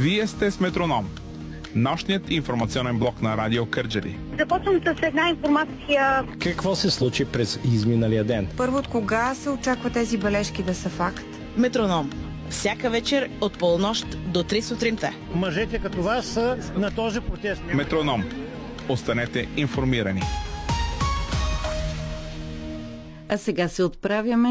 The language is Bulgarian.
Вие сте с Метроном, нощният информационен блок на Радио Кърджали. Започвам с една информация. Какво се случи през изминалия ден? Първо, от кога се очаква тези бележки да са факт? Метроном. Всяка вечер от полунощ до 3 сутринта. Мъжете като вас са на този протест. Метроном. Останете информирани. А сега се отправяме